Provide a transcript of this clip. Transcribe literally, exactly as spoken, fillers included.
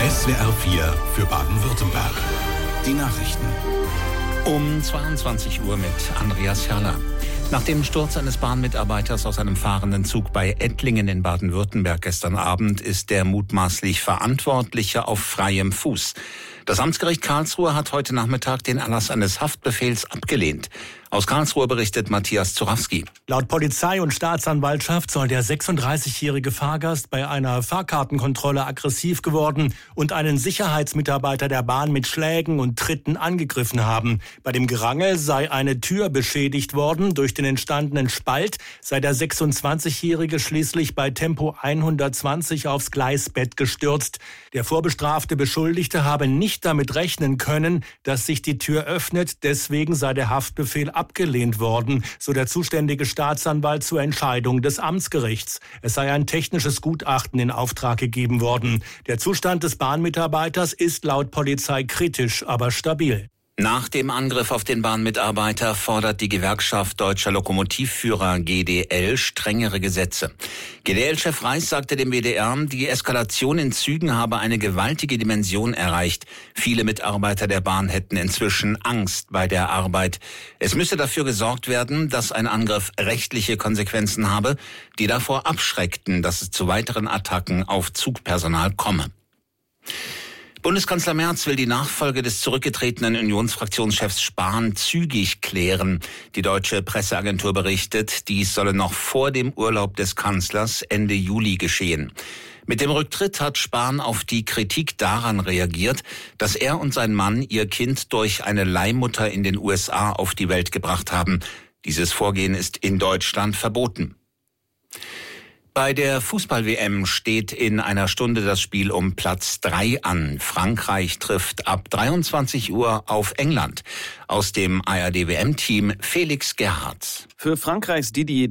S W R vier für Baden-Württemberg. Die Nachrichten. Um zweiundzwanzig Uhr mit Andreas Herrler. Nach dem Sturz eines Bahnmitarbeiters aus einem fahrenden Zug bei Ettlingen in Baden-Württemberg gestern Abend ist der mutmaßlich Verantwortliche auf freiem Fuß. Das Amtsgericht Karlsruhe hat heute Nachmittag den Erlass eines Haftbefehls abgelehnt. Aus Karlsruhe berichtet Matthias Zurawski. Laut Polizei und Staatsanwaltschaft soll der sechsunddreißigjährige Fahrgast bei einer Fahrkartenkontrolle aggressiv geworden und einen Sicherheitsmitarbeiter der Bahn mit Schlägen und Tritten angegriffen haben. Bei dem Gerangel sei eine Tür beschädigt worden. Durch den entstandenen Spalt sei der sechsundzwanzigjährige schließlich bei Tempo hundertzwanzig aufs Gleisbett gestürzt. Der vorbestrafte Beschuldigte habe nicht damit rechnen können, dass sich die Tür öffnet. Deswegen sei der Haftbefehl abgelehnt worden, so der zuständige Staatsanwalt zur Entscheidung des Amtsgerichts. Es sei ein technisches Gutachten in Auftrag gegeben worden. Der Zustand des Bahnmitarbeiters ist laut Polizei kritisch, aber stabil. Nach dem Angriff auf den Bahnmitarbeiter fordert die Gewerkschaft Deutscher Lokomotivführer G D L strengere Gesetze. G D L-Chef Reis sagte dem W D R, die Eskalation in Zügen habe eine gewaltige Dimension erreicht. Viele Mitarbeiter der Bahn hätten inzwischen Angst bei der Arbeit. Es müsse dafür gesorgt werden, dass ein Angriff rechtliche Konsequenzen habe, die davor abschreckten, dass es zu weiteren Attacken auf Zugpersonal komme. Bundeskanzler Merz will die Nachfolge des zurückgetretenen Unionsfraktionschefs Spahn zügig klären. Die deutsche Presseagentur berichtet, dies solle noch vor dem Urlaub des Kanzlers Ende Juli geschehen. Mit dem Rücktritt hat Spahn auf die Kritik daran reagiert, dass er und sein Mann ihr Kind durch eine Leihmutter in den U S A auf die Welt gebracht haben. Dieses Vorgehen ist in Deutschland verboten. Bei der Fußball-W M steht in einer Stunde das Spiel um Platz drei an. Frankreich trifft ab dreiundzwanzig Uhr auf England. Aus dem A R D-W M-Team Felix Gerhardt. Für Frankreichs Didier